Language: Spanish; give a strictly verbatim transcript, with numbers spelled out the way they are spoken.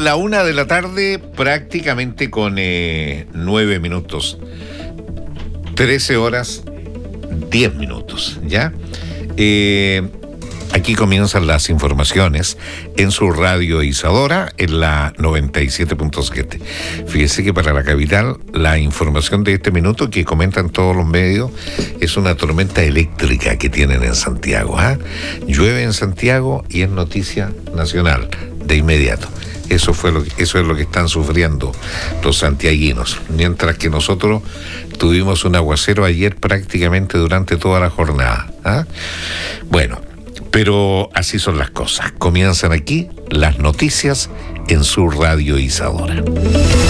Son la una de la tarde, prácticamente con eh, nueve minutos. Trece horas, diez minutos, ¿ya? Eh, aquí comienzan las informaciones en su radio Isadora, en la noventa y siete punto siete. Fíjese que para la capital, la información de este minuto que comentan todos los medios es una tormenta eléctrica que tienen en Santiago. ¿eh? Llueve en Santiago y es noticia nacional de inmediato. Eso fue lo que, eso es lo que están sufriendo los santiaguinos. Mientras que nosotros tuvimos un aguacero ayer prácticamente durante toda la jornada. ¿ah? Bueno, pero así son las cosas. Comienzan aquí las noticias en su radio Isadora.